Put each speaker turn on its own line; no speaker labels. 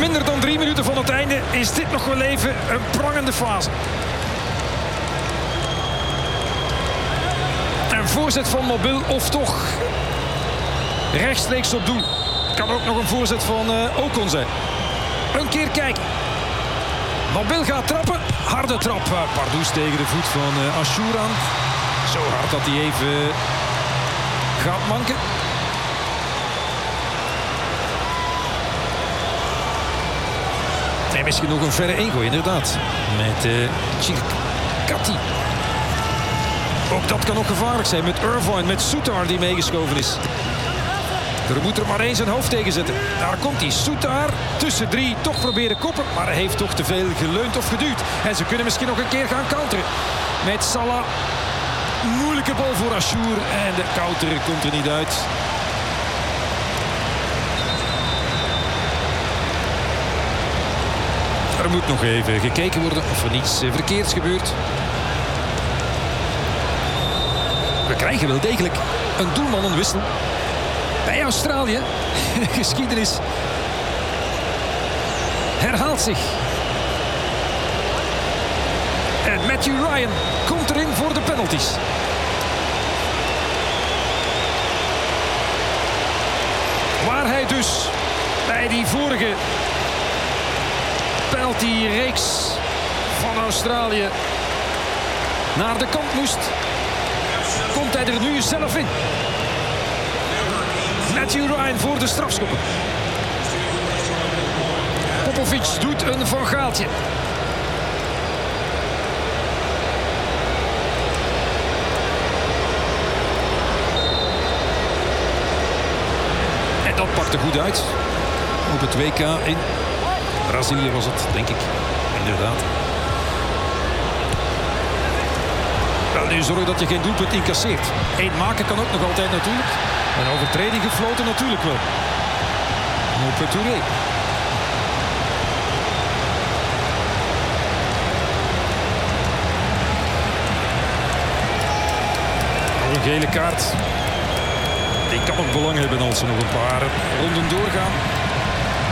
minder dan 3 minuten van het einde is dit nog wel even een prangende fase. Een voorzet van Mobil of toch rechtstreeks op doel. Kan ook nog een voorzet van Ocon zijn. Een keer kijken. Mobil gaat trappen. Harde trap. Pardoes tegen de voet van Ashour aan. Zo hard dat hij even gaat manken. En misschien nog een verre ingooi, inderdaad. Met Chilcati. Ook dat kan ook gevaarlijk zijn. Met Irvine, met Souttar die meegeschoven is. Er moet er maar eens een hoofd tegen zetten. Daar komt hij. Souttar tussen 3. Toch proberen koppen. Maar hij heeft toch te veel geleund of geduwd. En ze kunnen misschien nog een keer gaan counteren. Met Salah. Moeilijke bal voor Ashour. En de counter komt er niet uit. Er moet nog even gekeken worden of er niets verkeerds gebeurt. We krijgen wel degelijk een doelmannenwissel. Bij Australië. Geschiedenis herhaalt zich. En Matthew Ryan komt erin voor de penalties. Waar hij dus bij die vorige penalty-reeks van Australië naar de kant moest, komt hij er nu zelf in. Matthew Ryan voor de strafschoppen. Popovic doet een Van Gaaltje. En dat pakte goed uit. Op het WK in Brazilië was het, denk ik. Inderdaad. Wel, nu zorg dat je geen doelpunt incasseert. Eén maken kan ook nog altijd natuurlijk. Een overtreding gefloten natuurlijk wel. Op Touré. Nog een gele kaart. Die kan ook belang hebben als ze nog een paar ronden doorgaan.